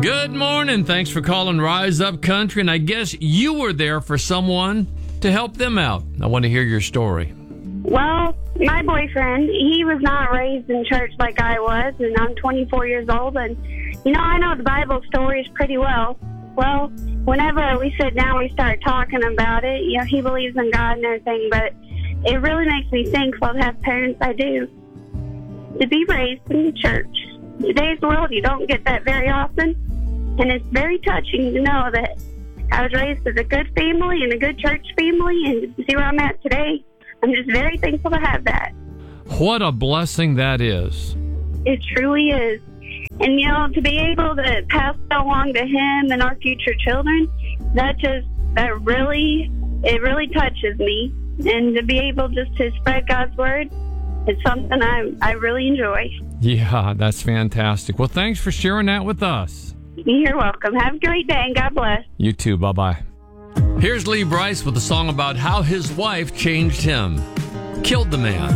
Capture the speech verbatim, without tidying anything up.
Good morning. Thanks for calling Rise Up Country. And I guess you were there for someone to help them out. I want to hear your story. Well, my boyfriend, he was not raised in church like I was, and I'm twenty-four years old, and, you know, I know the Bible stories pretty well. Well, whenever we sit down, we start talking about it. You know, he believes in God and everything, but it really makes me thankful to have parents I do, to be raised in the church. In today's world, you don't get that very often, and it's very touching to know that I was raised with a good family and a good church family, and to see where I'm at today, I'm just very thankful to have that. What a blessing that is. It truly is. And, you know, to be able to pass that along to him and our future children, that just, that really, it really touches me. And to be able just to spread God's word, it's something I I really enjoy. Yeah, that's fantastic. Well, thanks for sharing that with us. You're welcome. Have a great day, and God bless. You too. Bye-bye. Here's Lee Brice with a song about how his wife changed him. Killed the man.